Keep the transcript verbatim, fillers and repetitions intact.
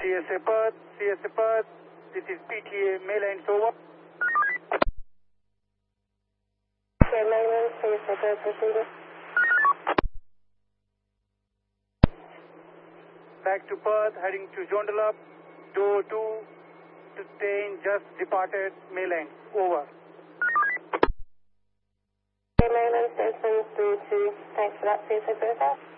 C S A Perth, C S A Perth, this is P T A, mainline, over. Okay, mainline, C S A Perth, proceeded. Back to Perth, heading to Joondalup, door two, to train just departed, mainline, over. Okay, mainline, station three two, thanks for that, C S A Perth.